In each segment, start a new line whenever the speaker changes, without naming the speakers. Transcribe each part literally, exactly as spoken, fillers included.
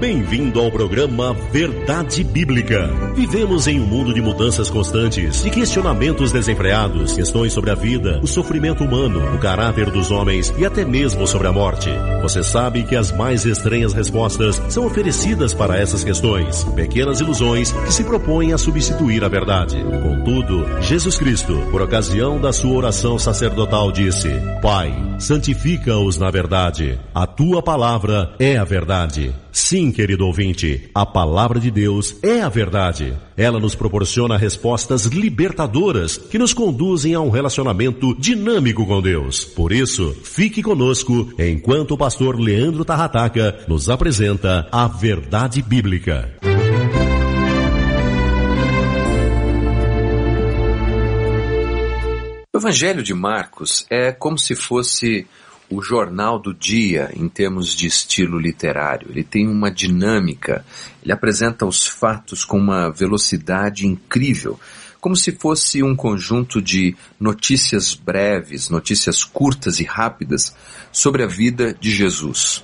Bem-vindo ao programa Verdade Bíblica. Vivemos em um mundo de mudanças constantes, de questionamentos desenfreados, questões sobre a vida, o sofrimento humano, o caráter dos homens e até mesmo sobre a morte. Você sabe que as mais estranhas respostas são oferecidas para essas questões, pequenas ilusões que se propõem a substituir a verdade. Contudo, Jesus Cristo, por ocasião da sua oração sacerdotal, disse: Pai, santifica-os na verdade. A tua palavra é a verdade. Sim, querido ouvinte, a palavra de Deus é a verdade. Ela nos proporciona respostas libertadoras que nos conduzem a um relacionamento dinâmico com Deus. Por isso, fique conosco enquanto o pastor Leandro Tarrataca nos apresenta a Verdade Bíblica.
O Evangelho de Marcos é como se fosse o jornal do dia em termos de estilo literário. Ele tem uma dinâmica, ele apresenta os fatos com uma velocidade incrível, como se fosse um conjunto de notícias breves, notícias curtas e rápidas sobre a vida de Jesus.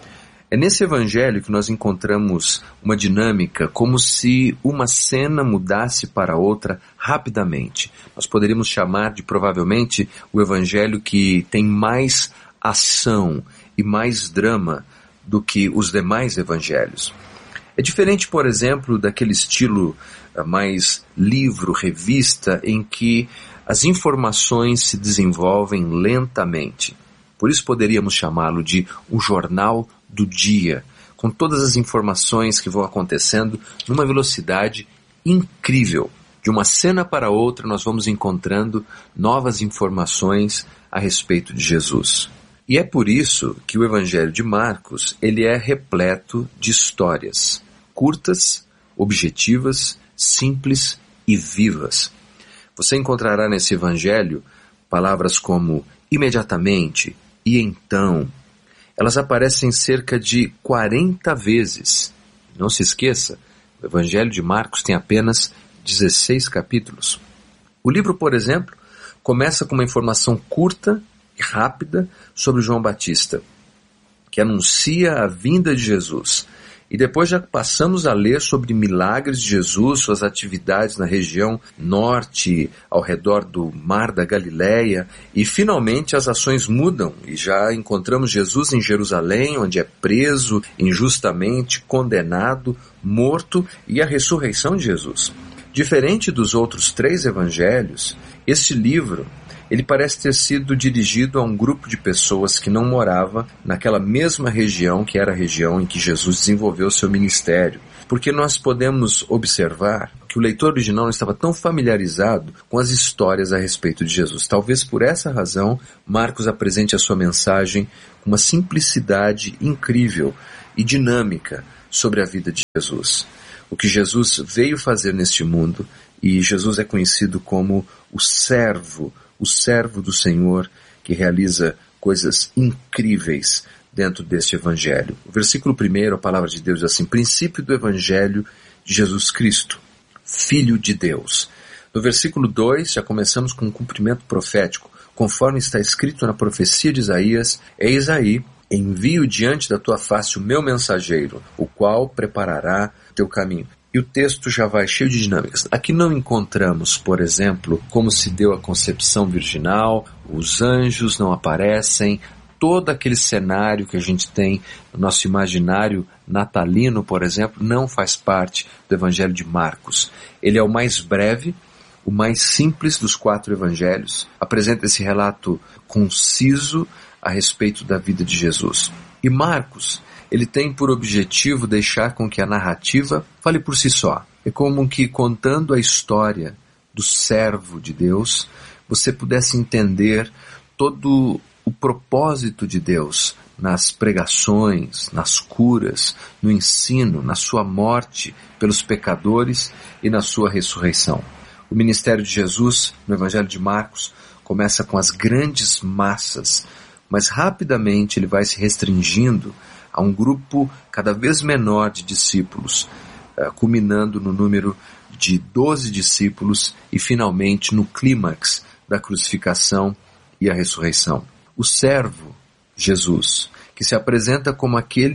É nesse evangelho que nós encontramos uma dinâmica como se uma cena mudasse para outra rapidamente. Nós poderíamos chamar de provavelmente o evangelho que tem mais ação e mais drama do que os demais evangelhos. É diferente, por exemplo, daquele estilo mais livro, revista, em que as informações se desenvolvem lentamente. Por isso poderíamos chamá-lo de o jornal do dia, com todas as informações que vão acontecendo numa velocidade incrível. De uma cena para outra nós vamos encontrando novas informações a respeito de Jesus. E é por isso que o Evangelho de Marcos ele é repleto de histórias curtas, objetivas, simples e vivas. Você encontrará nesse Evangelho palavras como imediatamente e então. Elas aparecem cerca de quarenta vezes. Não se esqueça, o Evangelho de Marcos tem apenas dezesseis capítulos. O livro, por exemplo, começa com uma informação curta e rápida sobre João Batista, que anuncia a vinda de Jesus. E depois já passamos a ler sobre milagres de Jesus, suas atividades na região norte, ao redor do Mar da Galileia, e finalmente as ações mudam e já encontramos Jesus em Jerusalém, onde é preso injustamente, condenado, morto, e a ressurreição de Jesus. Diferente dos outros três evangelhos, este livro ele parece ter sido dirigido a um grupo de pessoas que não morava naquela mesma região que era a região em que Jesus desenvolveu seu ministério. Porque nós podemos observar que o leitor original não estava tão familiarizado com as histórias a respeito de Jesus. Talvez por essa razão, Marcos apresente a sua mensagem com uma simplicidade incrível e dinâmica sobre a vida de Jesus. O que Jesus veio fazer neste mundo, e Jesus é conhecido como o servo, o servo do Senhor, que realiza coisas incríveis dentro deste evangelho. O versículo primeiro, a palavra de Deus diz assim: princípio do evangelho de Jesus Cristo, Filho de Deus. No versículo dois, já começamos com um cumprimento profético, conforme está escrito na profecia de Isaías: eis aí, envio diante da tua face o meu mensageiro, o qual preparará teu caminho. E o texto já vai cheio de dinâmicas. Aqui não encontramos, por exemplo, como se deu a concepção virginal, os anjos não aparecem, todo aquele cenário que a gente tem no nosso imaginário natalino, por exemplo, não faz parte do Evangelho de Marcos. Ele é o mais breve, o mais simples dos quatro evangelhos, apresenta esse relato conciso a respeito da vida de Jesus. E Marcos, ele tem por objetivo deixar com que a narrativa fale por si só. É como que contando a história do servo de Deus, você pudesse entender todo o propósito de Deus nas pregações, nas curas, no ensino, na sua morte pelos pecadores e na sua ressurreição. O ministério de Jesus, no Evangelho de Marcos, começa com as grandes massas, mas rapidamente ele vai se restringindo a um grupo cada vez menor de discípulos, culminando no número de doze discípulos e finalmente no clímax da crucificação e a ressurreição. O servo, Jesus, que se apresenta como aquele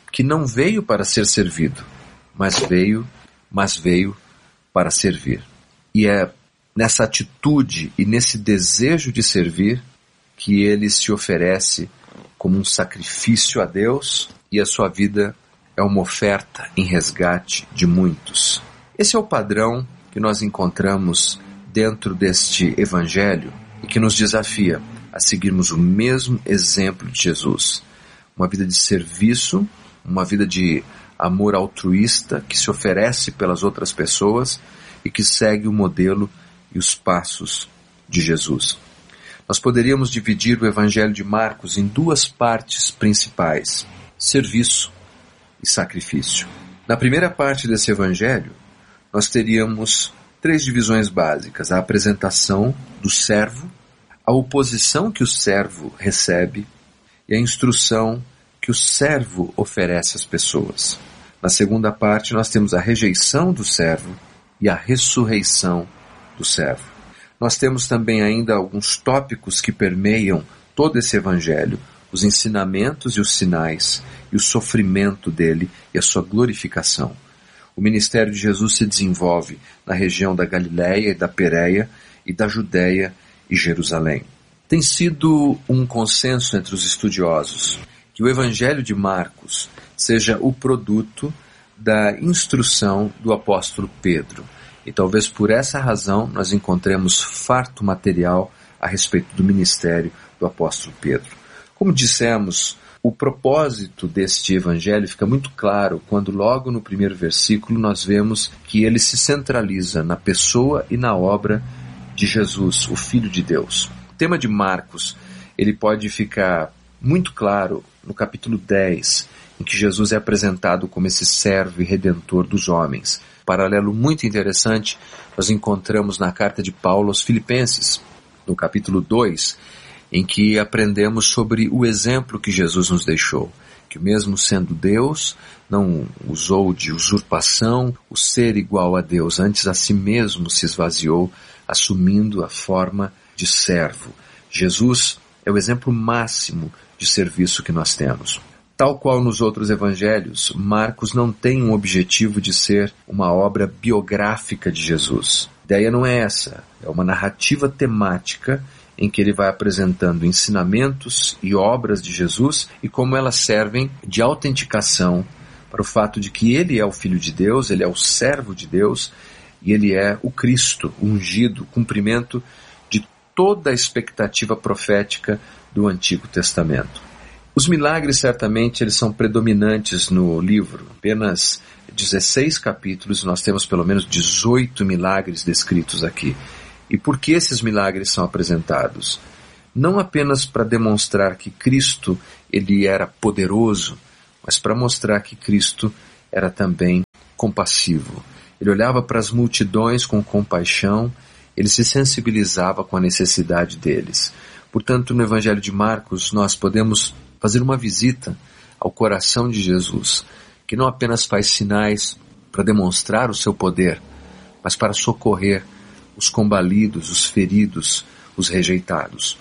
que não veio para ser servido, mas veio, mas veio para servir. E é nessa atitude e nesse desejo de servir que ele se oferece como um sacrifício a Deus, e a sua vida é uma oferta em resgate de muitos. Esse é o padrão que nós encontramos dentro deste evangelho e que nos desafia a seguirmos o mesmo exemplo de Jesus. Uma vida de serviço, uma vida de amor altruísta que se oferece pelas outras pessoas e que segue o modelo e os passos de Jesus. Nós poderíamos dividir o Evangelho de Marcos em duas partes principais: serviço e sacrifício. Na primeira parte desse Evangelho, nós teríamos três divisões básicas: a apresentação do servo, a oposição que o servo recebe e a instrução que o servo oferece às pessoas. Na segunda parte, nós temos a rejeição do servo e a ressurreição do servo. Nós temos também ainda alguns tópicos que permeiam todo esse evangelho: os ensinamentos e os sinais, e o sofrimento dele e a sua glorificação. O ministério de Jesus se desenvolve na região da Galileia e da Pérea e da Judéia e Jerusalém. Tem sido um consenso entre os estudiosos que o Evangelho de Marcos seja o produto da instrução do apóstolo Pedro. E talvez por essa razão nós encontremos farto material a respeito do ministério do apóstolo Pedro. Como dissemos, o propósito deste evangelho fica muito claro quando logo no primeiro versículo nós vemos que ele se centraliza na pessoa e na obra de Jesus, o Filho de Deus. O tema de Marcos, ele pode ficar muito claro no capítulo dez, em que Jesus é apresentado como esse servo e redentor dos homens. Paralelo muito interessante nós encontramos na carta de Paulo aos Filipenses, no capítulo dois, em que aprendemos sobre o exemplo que Jesus nos deixou, que mesmo sendo Deus, não usou de usurpação o ser igual a Deus, antes a si mesmo se esvaziou, assumindo a forma de servo. Jesus é o exemplo máximo de serviço que nós temos. Tal qual nos outros evangelhos, Marcos não tem um objetivo de ser uma obra biográfica de Jesus. A ideia não é essa, é uma narrativa temática em que ele vai apresentando ensinamentos e obras de Jesus e como elas servem de autenticação para o fato de que ele é o Filho de Deus, ele é o servo de Deus e ele é o Cristo, o ungido, cumprimento de toda a expectativa profética do Antigo Testamento. Os milagres, certamente, eles são predominantes no livro. Apenas dezesseis capítulos, nós temos pelo menos dezoito milagres descritos aqui. E por que esses milagres são apresentados? Não apenas para demonstrar que Cristo ele era poderoso, mas para mostrar que Cristo era também compassivo. Ele olhava para as multidões com compaixão, ele se sensibilizava com a necessidade deles. Portanto, no Evangelho de Marcos, nós podemos fazer uma visita ao coração de Jesus, que não apenas faz sinais para demonstrar o seu poder, mas para socorrer os combalidos, os feridos, os rejeitados.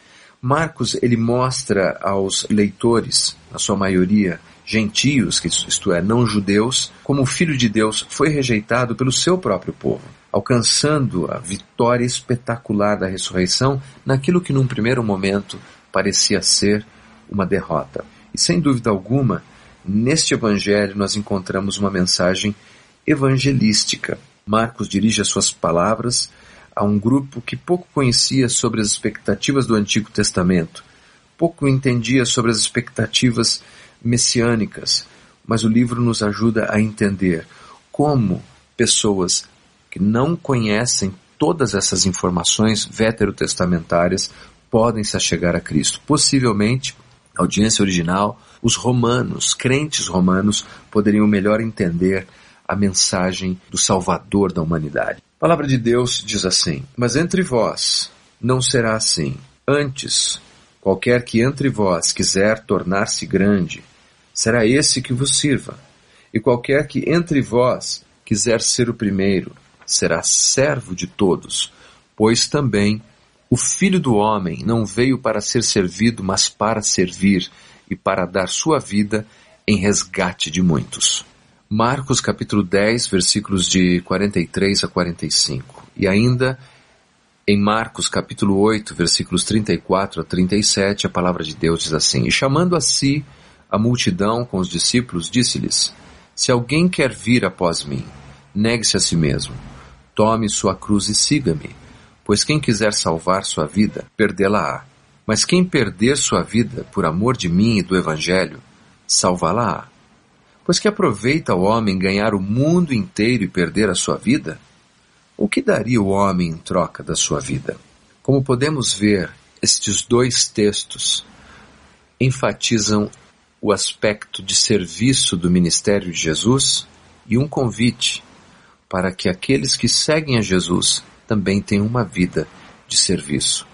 Marcos, ele mostra aos leitores, na sua maioria gentios, que isto é, não judeus, como o Filho de Deus foi rejeitado pelo seu próprio povo, alcançando a vitória espetacular da ressurreição naquilo que num primeiro momento parecia ser uma derrota. E sem dúvida alguma, neste evangelho nós encontramos uma mensagem evangelística. Marcos dirige as suas palavras a um grupo que pouco conhecia sobre as expectativas do Antigo Testamento, pouco entendia sobre as expectativas messiânicas, mas o livro nos ajuda a entender como pessoas que não conhecem todas essas informações veterotestamentárias podem se achegar a Cristo. Possivelmente, a audiência original, os romanos, crentes romanos, poderiam melhor entender a mensagem do Salvador da humanidade. A palavra de Deus diz assim: mas entre vós não será assim. Antes, qualquer que entre vós quiser tornar-se grande, será esse que vos sirva. E qualquer que entre vós quiser ser o primeiro, será servo de todos. Pois também o Filho do Homem não veio para ser servido, mas para servir, e para dar sua vida em resgate de muitos. Marcos capítulo dez, versículos de quarenta e três a quarenta e cinco. E ainda em Marcos capítulo oito, versículos trinta e quatro a trinta e sete, a palavra de Deus diz assim: E chamando a si a multidão com os discípulos, disse-lhes: Se alguém quer vir após mim, negue-se a si mesmo, tome sua cruz e siga-me. Pois quem quiser salvar sua vida, perdê-la-á. Mas quem perder sua vida por amor de mim e do Evangelho, salvá-la-á. Pois que aproveita o homem ganhar o mundo inteiro e perder a sua vida? O que daria o homem em troca da sua vida? Como podemos ver, estes dois textos enfatizam o aspecto de serviço do ministério de Jesus e um convite para que aqueles que seguem a Jesus também tenham uma vida de serviço.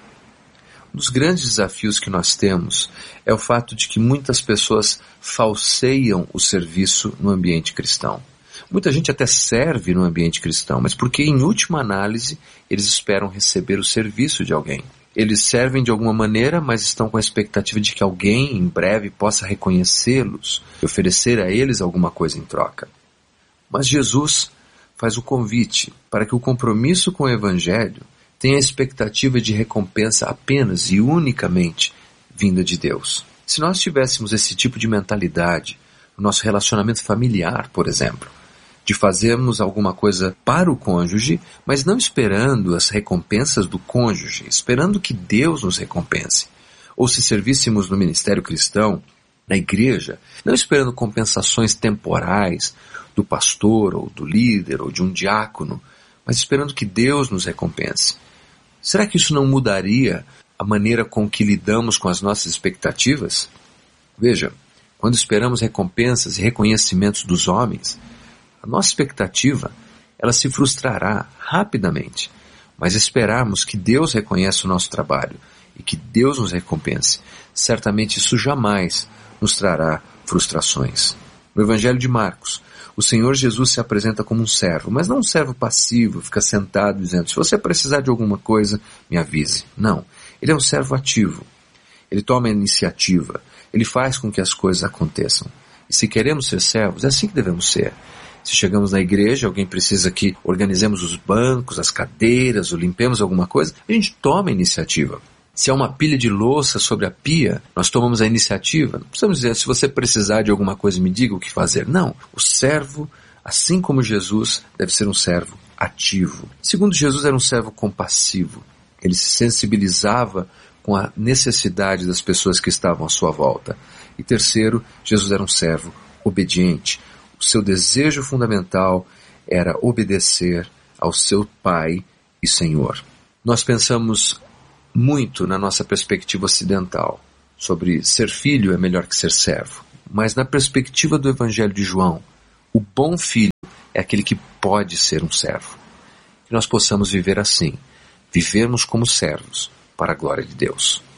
Um dos grandes desafios que nós temos é o fato de que muitas pessoas falseiam o serviço no ambiente cristão. Muita gente até serve no ambiente cristão, mas porque, em última análise, eles esperam receber o serviço de alguém. Eles servem de alguma maneira, mas estão com a expectativa de que alguém, em breve, possa reconhecê-los e oferecer a eles alguma coisa em troca. Mas Jesus faz o convite para que o compromisso com o Evangelho tenha a expectativa de recompensa apenas e unicamente vinda de Deus. Se nós tivéssemos esse tipo de mentalidade no nosso relacionamento familiar, por exemplo, de fazermos alguma coisa para o cônjuge, mas não esperando as recompensas do cônjuge, esperando que Deus nos recompense, ou se servíssemos no ministério cristão, na igreja, não esperando compensações temporais do pastor, ou do líder, ou de um diácono, mas esperando que Deus nos recompense. Será que isso não mudaria a maneira com que lidamos com as nossas expectativas? Veja, quando esperamos recompensas e reconhecimentos dos homens, a nossa expectativa, ela se frustrará rapidamente. Mas esperarmos que Deus reconheça o nosso trabalho e que Deus nos recompense, certamente isso jamais nos trará frustrações. No Evangelho de Marcos, o Senhor Jesus se apresenta como um servo, mas não um servo passivo, fica sentado dizendo: se você precisar de alguma coisa, me avise. Não, ele é um servo ativo. Ele toma a iniciativa, ele faz com que as coisas aconteçam. E se queremos ser servos, é assim que devemos ser. Se chegamos na igreja, alguém precisa que organizemos os bancos, as cadeiras, ou limpemos alguma coisa, a gente toma a iniciativa. Se há uma pilha de louça sobre a pia, nós tomamos a iniciativa. Não precisamos dizer: se você precisar de alguma coisa, me diga o que fazer. Não, o servo, assim como Jesus, deve ser um servo ativo. Segundo, Jesus era um servo compassivo. Ele se sensibilizava com a necessidade das pessoas que estavam à sua volta. E terceiro, Jesus era um servo obediente. O seu desejo fundamental era obedecer ao seu Pai e Senhor. Nós pensamos muito na nossa perspectiva ocidental sobre ser filho é melhor que ser servo. Mas na perspectiva do Evangelho de João, o bom filho é aquele que pode ser um servo. Que nós possamos viver assim, vivermos como servos para a glória de Deus.